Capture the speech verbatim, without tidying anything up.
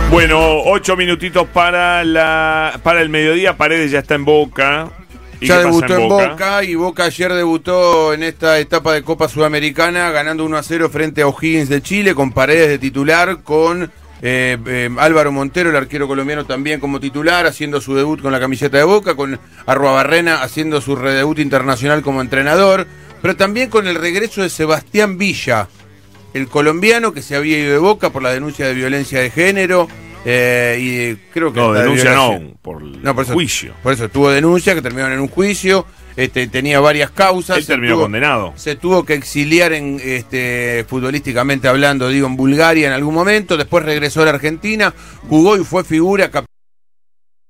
Bueno, ocho minutitos para la para el mediodía. Paredes ya está en Boca. ¿Y ya qué pasa debutó en en Boca? Boca y Boca ayer debutó en esta etapa de Copa Sudamericana ganando uno a cero frente a O'Higgins de Chile, con Paredes de titular, con eh, eh, Álvaro Montero, el arquero colombiano, también como titular, haciendo su debut con la camiseta de Boca, con Arruabarrena haciendo su redebut internacional como entrenador, pero también con el regreso de Sebastián Villa, el colombiano que se había ido de Boca por la denuncia de violencia de género. Eh, y creo que no, denuncia no, por, no, por eso, juicio. Por eso tuvo denuncia que terminaron en un juicio. Este, tenía varias causas. Él terminó tuvo, condenado. Se tuvo que exiliar en este, futbolísticamente hablando, digo, en Bulgaria en algún momento. Después regresó a la Argentina, jugó y fue figura.